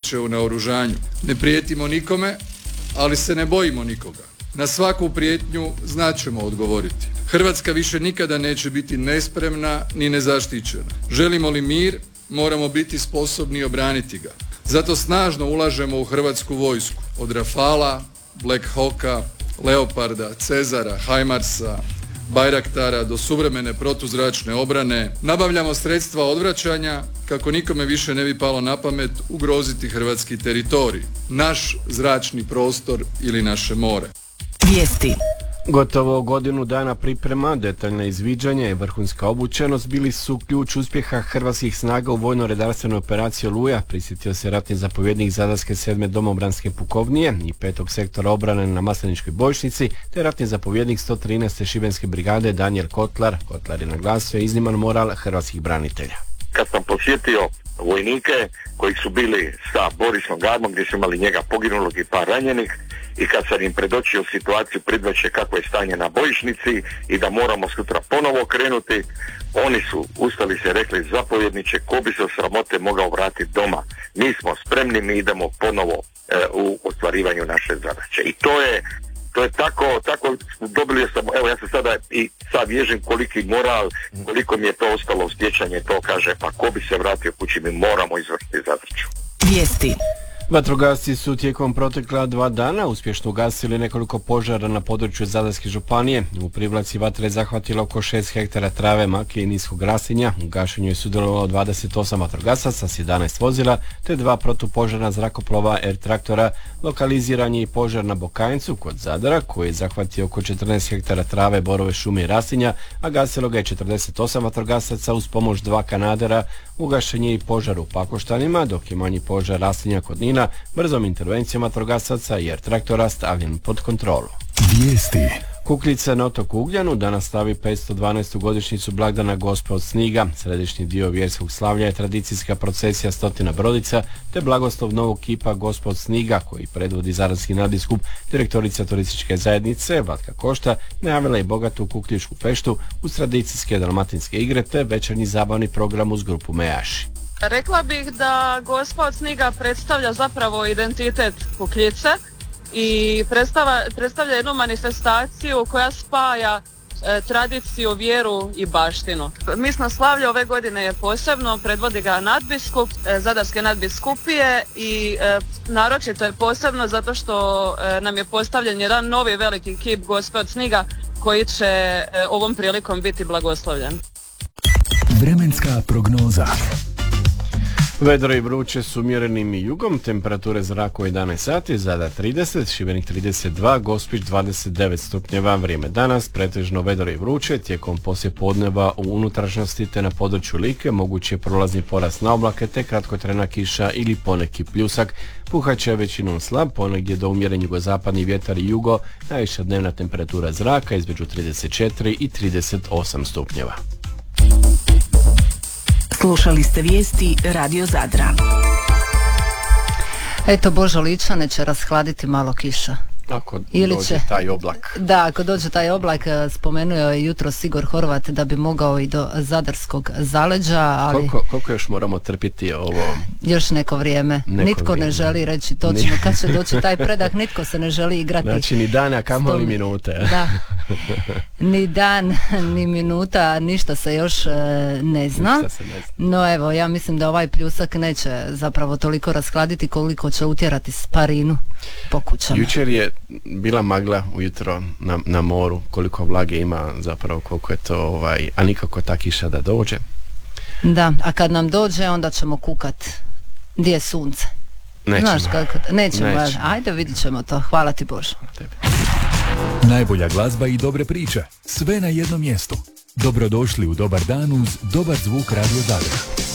učešće u naoružanju. Ne prijetimo nikome, ali se ne bojimo nikoga. Na svaku prijetnju znaćemo odgovoriti. Hrvatska više nikada neće biti nespremna ni nezaštićena. Želimo li mir, moramo biti sposobni obraniti ga. Zato snažno ulažemo u Hrvatsku vojsku. Od Rafala, Black Hawka, Leoparda, Cezara, Hajmarsa, Bajraktara do suvremene protuzračne obrane. Nabavljamo sredstva odvraćanja kako nikome više ne bi palo na pamet ugroziti hrvatski teritorij, naš zračni prostor ili naše more. Vijesti. Gotovo godinu dana priprema, detaljna izviđanja i vrhunska obučenost bili su ključ uspjeha hrvatskih snaga u vojno-redarstvenoj operaciji Oluja, prisjetio se ratni zapovjednik Zadarske 7. domobranske pukovnije i 5. sektora obrane na Masleničkoj bojišnici, te ratni zapovjednik 113. šibenske brigade Danijel Kotlar. Kotlar je naglasio izniman moral hrvatskih branitelja. Kad sam posjetio vojnike koji su bili sa Borisom Gadmom, gdje su imali njega poginulog i par ranjenih, i kad sam im predočio situaciju Pridvaće kako je stanje na bojišnici i da moramo sutra ponovo krenuti, oni su ustali se rekli: zapovjedniče, ko bi se od sramote mogao vratiti doma, mi smo spremni, mi idemo ponovo u ostvarivanju naše zadaće. I to je tako dobili sam, evo ja se sada i sad vježim koliki moral, koliko mi je to ostalo sjećanje, to kaže, pa ko bi se vratio kući, mi moramo izvršiti zadaću. Vijesti. Vatrogasci su tijekom protekla 2 dana uspješno ugasili nekoliko požara na području Zadarske županije. U Privlaci vatra je zahvatila oko 6 hektara trave, makije i niskog raslinja. U gašenju je sudjelovalo 28 vatrogasaca s 11 vozila, te 2 protupožarna zrakoplova R-traktora. Lokaliziran je i požar na Bokajncu kod Zadara, koji je zahvatio oko 14 hektara trave, borove šume i raslinja, a gasilo ga je 48 vatrogasaca uz pomoć 2 kanadera. Ugašen je i požar u Pakoštanima, dok je manji požar raslinja kod Nina brzom intervencijom vatrogasaca i R-traktora stavljen pod kontrolu. Vijesti. Kukljica na otoku Ugljanu danas slavi 512. godišnjicu blagdana Gospe od Sniga. Središnji dio vjerskog slavlja je tradicijska procesija stotina brodica, te blagoslov novog kipa Gospe od Sniga, koji predvodi zadarski nadbiskup. Direktorica turističke zajednice Vlatka Košta najavila je bogatu kukljičku feštu uz tradicijske dalmatinske igre te večernji zabavni program uz grupu Mejaši. Rekla bih da Gospa od Sniga predstavlja zapravo identitet Kukljice i predstavlja jednu manifestaciju koja spaja tradiciju, vjeru i baštinu. Misno slavlje ove godine je posebno, predvodi ga nadbiskup Zadarske nadbiskupije i naročito je posebno zato što nam je postavljen jedan novi veliki kip Gospe od Sniga koji će ovom prilikom biti blagoslovljen. Vremenska prognoza. Vedro i vruće s umjerenim jugom, temperature zraka u 11 sati, Zadar 30, Šibenik 32, Gospić 29 stupnjeva. Vrijeme danas pretežno vedro i vruće, tijekom poslijepodneva u unutrašnjosti te na području Like mogući je prolazni porast na oblake te kratkotrajna kiša ili poneki pljusak. Puhat će većinom slab, ponegdje do umjeren jugozapadni vjetar i jugo, najviša dnevna temperatura zraka između 34 i 38 stupnjeva. Slušali ste vijesti Radio Zadra. Eto, Božo Ličane će rashladiti malo kiša. Ako dođe taj oblak. Da, ako dođe taj oblak, spomenuo je jutro Igor Horvat da bi mogao i do zadarskog zaleđa, ali... Koliko još moramo trpiti ovo? Još neko vrijeme. Nitko ne želi reći točno kad će doći taj predah, nitko se ne želi igrati. Znači ni dana, a kamoli minute. Da. Ni dan, ni minuta, ništa se još ne zna. No evo, ja mislim da ovaj pljusak neće zapravo toliko rashladiti koliko će utjerati sparinu po kućama. Jučer je bila magla ujutro na moru, koliko vlage ima zapravo, koliko je to a nikako ta kiša da dođe. Da, a kad nam dođe onda ćemo kukat gdje je sunce. Nećemo. Znaš kako, nećemo. Ajde, vidit ćemo to. Hvala ti Bože. Najbolja glazba i dobre priče, sve na jednom mjestu. Dobrodošli u Dobar dan uz dobar zvuk Radio Zadra.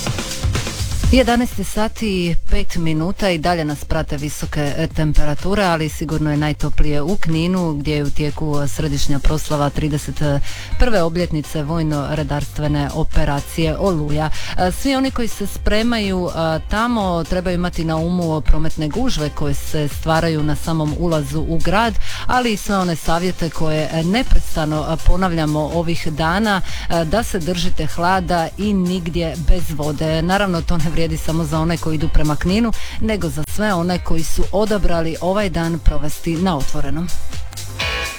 11 sati i 5 minuta i dalje nas prate visoke temperature, ali sigurno je najtoplije u Kninu gdje je u tijeku središnja proslava 31. obljetnice vojno-redarstvene operacije Oluja. Svi oni koji se spremaju tamo trebaju imati na umu prometne gužve koje se stvaraju na samom ulazu u grad, ali i sve one savjete koje neprestano ponavljamo ovih dana, da se držite hlada i nigdje bez vode. Naravno, to ne vrijedi vrijedi samo za one koji idu prema Kninu, nego za sve one koji su odabrali ovaj dan provesti na otvorenom.